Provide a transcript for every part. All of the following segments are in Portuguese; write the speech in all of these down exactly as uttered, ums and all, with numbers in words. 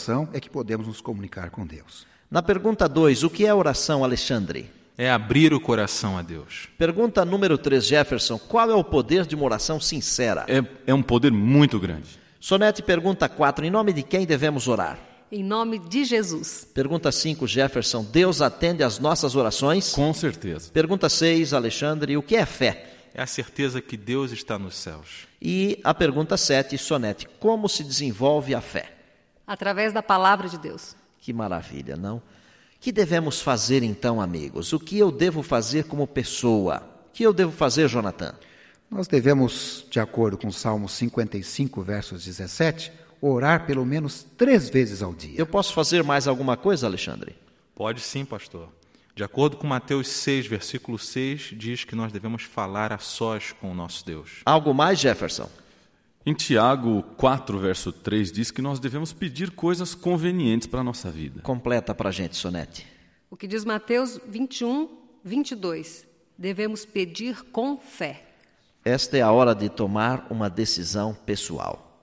oração é que podemos nos comunicar com Deus. Na pergunta dois, o que é oração, Alexandre? É abrir o coração a Deus. Pergunta número três, Jefferson, qual é o poder de uma oração sincera? É, é um poder muito grande. Sonete, pergunta quatro, em nome de quem devemos orar? Em nome de Jesus. Pergunta cinco, Jefferson, Deus atende às nossas orações? Com certeza. Pergunta seis, Alexandre, o que é fé? É a certeza que Deus está nos céus. E a pergunta sete, Sonete, como se desenvolve a fé? Através da palavra de Deus. Que maravilha, não? O que devemos fazer então, amigos? O que eu devo fazer como pessoa? O que eu devo fazer, Jonathan? Nós devemos, de acordo com o Salmo cinquenta e cinco, versos dezessete, orar pelo menos três vezes ao dia. Eu posso fazer mais alguma coisa, Alexandre? Pode sim, pastor. De acordo com Mateus seis, versículo seis, diz que nós devemos falar a sós com o nosso Deus. Algo mais, Jefferson? Em Tiago quatro, verso três, diz que nós devemos pedir coisas convenientes para a nossa vida. Completa para a gente, Sonete. O que diz Mateus vinte e um, vinte e dois. Devemos pedir com fé. Esta é a hora de tomar uma decisão pessoal.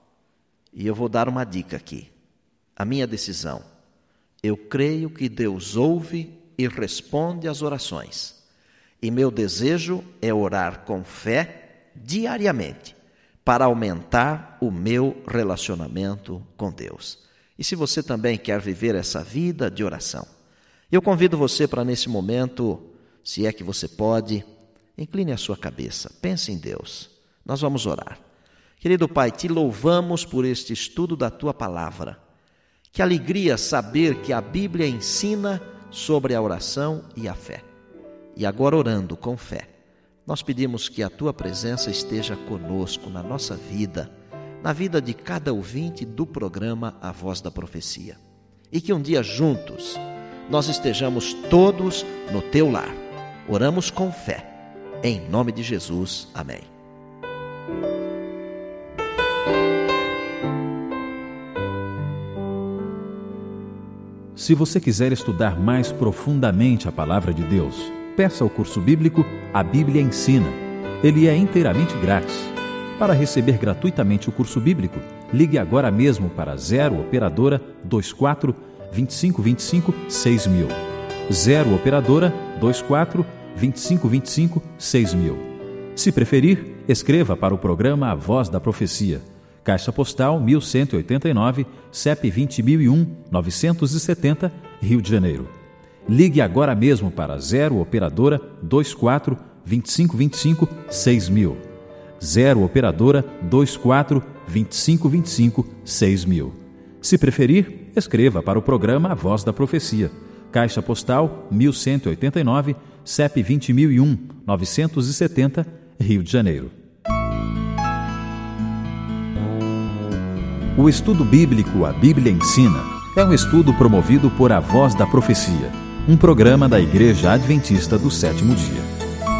E eu vou dar uma dica aqui. A minha decisão. Eu creio que Deus ouve e responde às orações. E meu desejo é orar com fé diariamente, para aumentar o meu relacionamento com Deus. E se você também quer viver essa vida de oração, eu convido você para nesse momento, se é que você pode, incline a sua cabeça, pense em Deus. Nós vamos orar. Querido Pai, te louvamos por este estudo da Tua Palavra. Que alegria saber que a Bíblia ensina sobre a oração e a fé. E agora orando com fé, nós pedimos que a Tua presença esteja conosco na nossa vida, na vida de cada ouvinte do programa A Voz da Profecia. E que um dia juntos nós estejamos todos no Teu lar. Oramos com fé. Em nome de Jesus. Amém. Se você quiser estudar mais profundamente a Palavra de Deus, peça ao curso bíblico A Bíblia Ensina. Ele é inteiramente grátis. Para receber gratuitamente o curso bíblico, ligue agora mesmo para zero operadora vinte e quatro, vinte e cinco vinte e cinco, seis mil. zero operadora vinte e quatro, vinte e cinco vinte e cinco, seis mil. Se preferir, escreva para o programa A Voz da Profecia. Caixa Postal mil cento e oitenta e nove, C E P vinte mil e um, novecentos e setenta, Rio de Janeiro. Ligue agora mesmo para zero operadora vinte e quatro, vinte e cinco vinte e cinco, seis mil. zero operadora vinte e quatro, vinte e cinco vinte e cinco, seis mil. Se preferir, escreva para o programa A Voz da Profecia. Caixa Postal mil cento e oitenta e nove, C E P vinte mil e um, novecentos e setenta, Rio de Janeiro. O estudo bíblico A Bíblia Ensina é um estudo promovido por A Voz da Profecia, um programa da Igreja Adventista do Sétimo Dia.